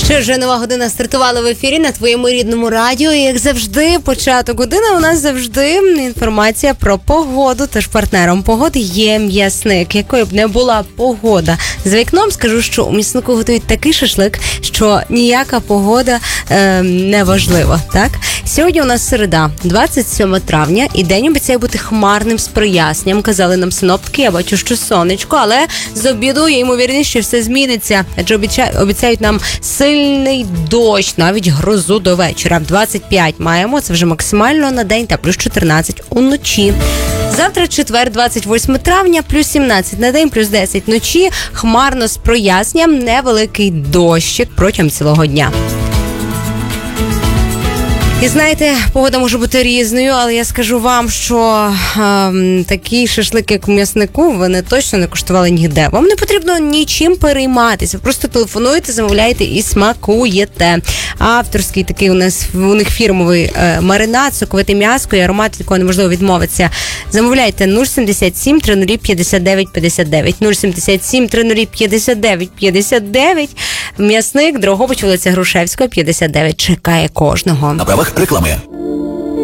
Що ж, нова година стартувала в ефірі на твоєму рідному радіо. І, як завжди, початок години у нас завжди інформація про погоду. Тож партнером погоди є М'ясник. Якою б не була погода за вікном, скажу, що у М'яснику готують такий шашлик, що ніяка погода не важлива. Так? Сьогодні у нас середа, 27 травня, і день обіцяє бути хмарним з проясненням. Казали нам синоптики, я бачу, що сонечко, але з обіду є ймовірність, що все зміниться. Адже обіцяють нам сильний дощ, навіть грозу до вечора. 25 маємо, це вже максимально на день, та плюс 14 уночі. Завтра четвер, 28 травня, плюс 17 на день, плюс 10 вночі, хмарно з проясненням, невеликий дощик протягом цілого дня. І знаєте, погода може бути різною, але я скажу вам, що такі шашлики, як у М'яснику, вони точно не коштували ніде. Вам не потрібно нічим перейматися. Ви просто телефонуєте, замовляєте і смакуєте. Авторський такий у них фірмовий маринад, соковите м'яско і аромат, від якого неможливо відмовитися. Замовляйте 077 300 59 59. 077 300 59 59. М'ясник, Дрогобич, вулиця Грушевського, 59. Чекає кожного. На правах реклами.